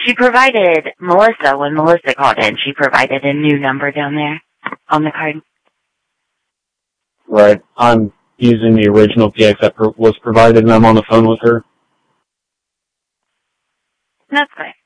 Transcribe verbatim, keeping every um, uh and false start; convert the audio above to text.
she provided Melissa, when Melissa called in, she provided a new number down there on the card. Right. I'm using the original P X that pro- was provided, and I'm on the phone with her. That's great.